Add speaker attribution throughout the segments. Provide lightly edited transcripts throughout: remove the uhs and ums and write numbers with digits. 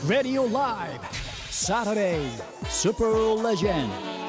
Speaker 1: Radio Live Saturday Super Legend。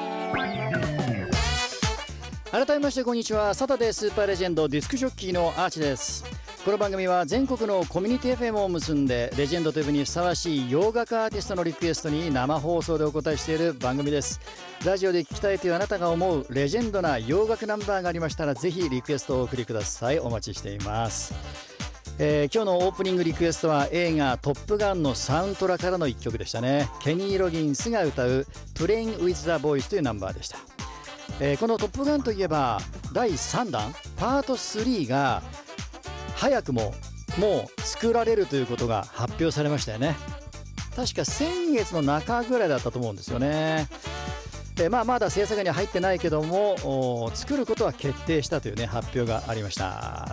Speaker 1: 改めましてこんにちは。サタデースーパーレジェンドディスクジョッキーのアーチです。この番組は全国のコミュニティ FM を結んでレジェンドと呼ぶにふさわしい洋楽アーティストのリクエストに生放送でお答えしている番組です。ラジオで聴きたいというあなたが思うレジェンドな洋楽ナンバーがありましたらぜひリクエストをお送りください。お待ちしています。今日のオープニングリクエストは映画トップガンのサウントラからの一曲でしたね。ケニー・ロギンスが歌う Playing with the Boys というナンバーでした。このトップガンといえば第3弾パート3が早くももう作られるということが発表されましたよね。確か先月の中ぐらいだったと思うんですよね。まだ制作には入ってないけども作ることは決定したというね発表がありました。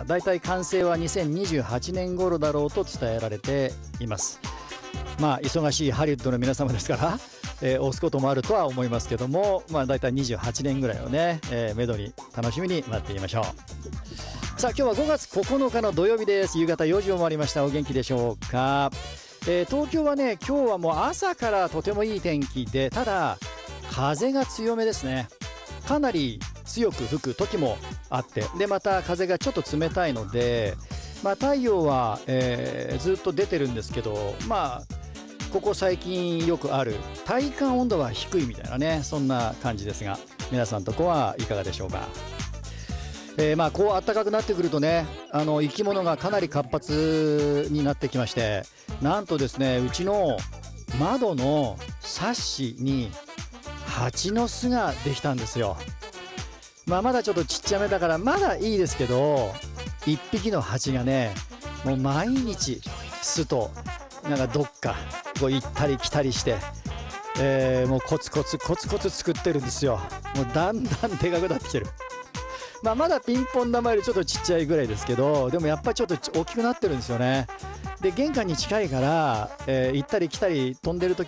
Speaker 1: だいたい完成は2028年頃だろうと伝えられています。忙しいハリウッドの皆様ですから押すこともあるとは思いますけども、だいたい28年ぐらいをね、めどに楽しみに待っていましょう。さあ今日は5月9日の土曜日です。夕方4時を回りました。お元気でしょうか。東京はね今日はもう朝からとてもいい天気で、ただ風が強めですね。かなり強く吹く時もあって、でまた風がちょっと冷たいので、太陽は、ずっと出てるんですけど、ここ最近よくある体感温度は低いみたいなね、そんな感じですが、皆さんとこはいかがでしょうか。こう暖かくなってくるとね、生き物がかなり活発になってきまして、なんとですねうちの窓のサッシに蜂の巣ができたんですよ。まだちょっとちっちゃめだからまだいいですけど、1匹の蜂がねもう毎日巣となんかどっかこう行ったり来たりして、もうコツコツ作ってるんですよ。もうだんだんでかくなってきてる。まだピンポン玉よりちょっとちっちゃいぐらいですけど、でもやっぱりちょっと大きくなってるんですよね。で玄関に近いから、行ったり来たり飛んでる時